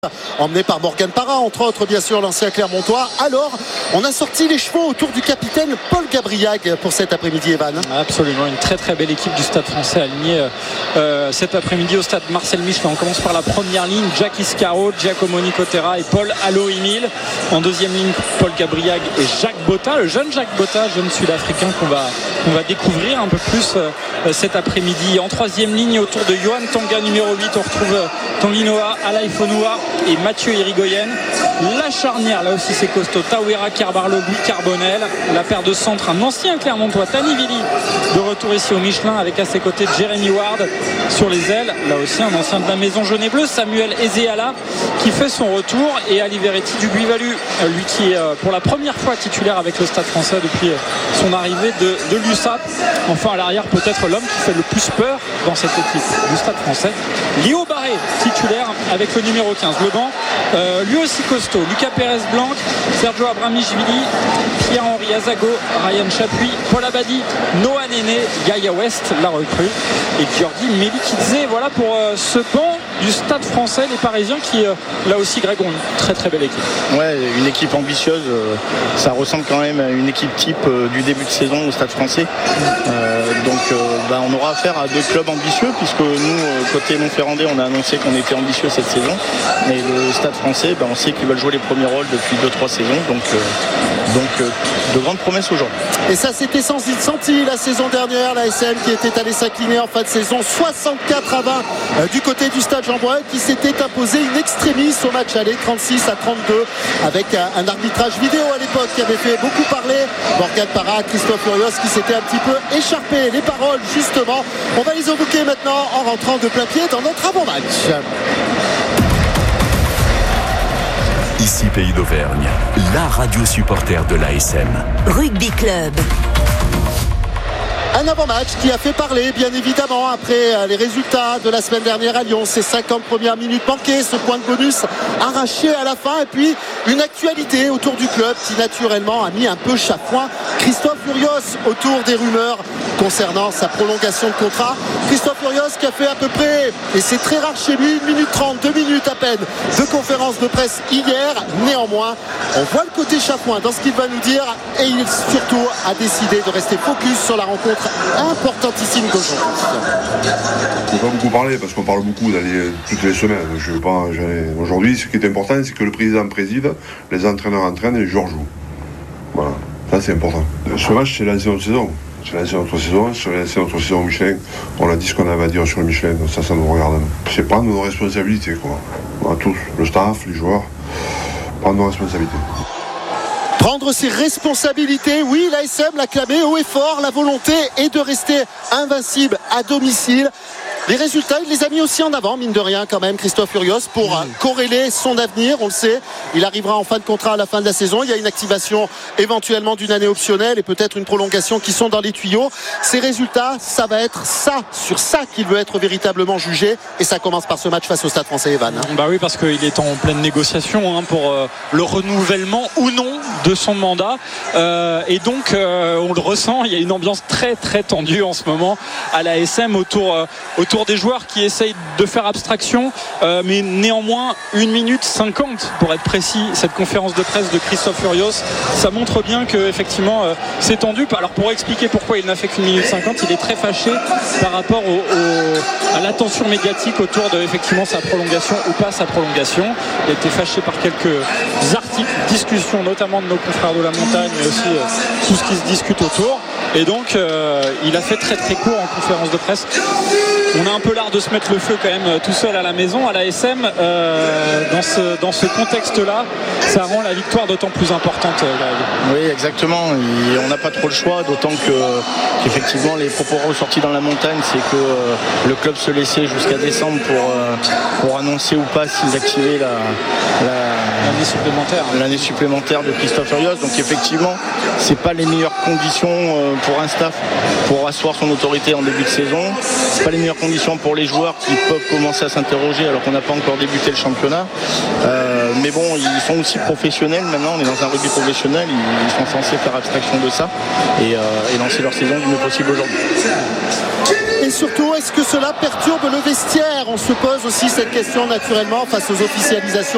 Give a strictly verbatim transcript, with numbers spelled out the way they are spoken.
emmené par Morgan Parra, entre autres bien sûr l'ancien Clermontois. Alors on a sorti les chevaux autour du capitaine Paul Gabriag pour cet après-midi, Evan. Absolument, une très très belle équipe du Stade Français alignée euh, cet après-midi au stade Marcel Michelin. On commence par la première ligne, Jack Iscaro, Giacomo Nicotera et Paul Allo-Emile. En deuxième ligne, Paul Gabriag et Jacques Botta, le jeune Jacques Botta, jeune sud-africain qu'on va, qu'on va découvrir un peu plus euh, cet après-midi. En troisième ligne, autour de Johan Tanga numéro huit, on retrouve euh, Tanguinoa, Alaifonua et Mathieu Irigoyen. La charnière, là aussi c'est costaud, Tawera Carbarlo, Guy Carbonel. La paire de centre, un ancien Clermontois, Tani Vili, de retour ici au Michelin, avec à ses côtés Jeremy Ward sur les ailes. Là aussi un ancien de la maison jaune et bleue, Samuel Ezeala, qui fait son retour, et Ali Veretti du Buivalu, lui qui est pour la première fois titulaire avec le Stade Français depuis son arrivée de, de l'U S A P. Enfin à l'arrière, peut-être l'homme qui fait le plus peur dans cette équipe du Stade Français, Léo Barré, titulaire avec le numéro quinze. Le banc, euh, lui aussi costaud, Lucas Pérez-Blanc, Sergio Abramichvili, Pierre-Henri Azago, Ryan Chapuis, Paul Abadi, Noah Néné, Gaïa West, la recrue, et Georgi Melikidze. Voilà pour euh, ce banc du Stade Français, les Parisiens qui, euh, là aussi, Greg, ont une très très belle équipe. Ouais, une équipe ambitieuse. Euh, ça ressemble quand même à une équipe type euh, du début de saison au Stade Français. Euh, donc, euh, bah, on aura affaire à deux clubs ambitieux, puisque nous, euh, côté Montferrandais, on a annoncé qu'on était ambitieux cette saison. Et le Stade Français, bah, on sait qu'ils veulent jouer les premiers rôles depuis deux trois saisons. Donc, euh, donc euh, de grandes promesses aujourd'hui. Et ça s'était senti la saison dernière, la S M qui était allée s'incliner en fin de saison soixante-quatre à vingt euh, du côté du Stade Jean-Bouin, qui s'était imposé in extremis au match aller trente-six à trente-deux, avec un, un arbitrage vidéo à l'époque qui avait fait beaucoup parler. Morgan Parra, Christophe Furios qui s'était un petit peu échappé les paroles justement. On va les évoquer maintenant en rentrant de plein pied dans notre avant-match. Ici Pays d'Auvergne, la radio supporter de l'A S M. Rugby Club. Un avant-match qui a fait parler, bien évidemment, après les résultats de la semaine dernière à Lyon. Ces cinquante premières minutes manquées, ce point de bonus arraché à la fin, et puis une actualité autour du club qui naturellement a mis un peu chafouin Christophe Furios autour des rumeurs concernant sa prolongation de contrat. Christophe Furios qui a fait à peu près, et c'est très rare chez lui, une minute trente, deux minutes à peine de conférence de presse hier. Néanmoins, on voit le côté chafouin dans ce qu'il va nous dire, et il surtout a décidé de rester focus sur la rencontre importantissime d'aujourd'hui. Je ne vais pas beaucoup parler parce qu'on parle beaucoup d'aller toutes les semaines. Je vais pas, je... Aujourd'hui, ce qui est important, c'est que le président préside, les entraîneurs entraînent et les joueurs jouent. Voilà, ça c'est important. Ce match, c'est lancé notre saison. C'est lancé notre saison, c'est lancé notre saison au Michelin. On a dit ce qu'on avait à dire sur le Michelin, ça, ça nous regarde. C'est prendre nos responsabilités, quoi. On a tous, le staff, les joueurs, prendre nos responsabilités. Prendre ses responsabilités, oui, l'A S M l'a clamé haut et fort, la volonté est de rester invincible à domicile. Les résultats, il les a mis aussi en avant, mine de rien quand même, Christophe Furios, pour mmh. corréler son avenir. On le sait, il arrivera en fin de contrat à la fin de la saison. Il y a une activation éventuellement d'une année optionnelle et peut-être une prolongation qui sont dans les tuyaux. Ces résultats, ça va être ça, sur ça qu'il veut être véritablement jugé. Et ça commence par ce match face au Stade Français, Evan. Bah oui, parce qu'il est en pleine négociation hein, pour euh, le renouvellement ou non de son mandat. Euh, et donc, euh, on le ressent, il y a une ambiance très très tendue en ce moment à la S M autour, euh, autour des joueurs qui essayent de faire abstraction, euh, mais néanmoins une minute cinquante pour être précis, cette conférence de presse de Christophe Furios, ça montre bien que effectivement euh, c'est tendu. Alors pour expliquer pourquoi il n'a fait qu'une minute cinquante, il est très fâché par rapport au, au, à l'attention médiatique autour de effectivement sa prolongation ou pas sa prolongation. Il a été fâché par quelques articles, discussions notamment de nos confrères de la montagne, mais aussi euh, tout ce qui se discute autour, et donc euh, il a fait très très court en conférence de presse. On a un peu l'art de se mettre le feu quand même tout seul à la maison, à la S M. Euh, dans ce, dans ce contexte-là, ça rend la victoire d'autant plus importante. Greg. Oui, exactement. Et on n'a pas trop le choix, d'autant que, qu'effectivement les propos ressortis dans la montagne, c'est que euh, le club se laissait jusqu'à décembre pour, euh, pour annoncer ou pas s'ils activaient la, la, l'année supplémentaire. L'année supplémentaire de Christophe Furios. Donc effectivement, c'est pas les meilleures conditions euh, pour un staff pour asseoir son autorité en début de saison. C'est pas les meilleures conditions pour les joueurs qui peuvent commencer à s'interroger alors qu'on n'a pas encore débuté le championnat. Euh, mais bon, ils sont aussi professionnels maintenant, on est dans un rugby professionnel, ils, ils sont censés faire abstraction de ça et, euh, et lancer leur saison du mieux possible aujourd'hui. Et surtout, est-ce que cela perturbe le vestiaire? On se pose aussi cette question naturellement face aux officialisations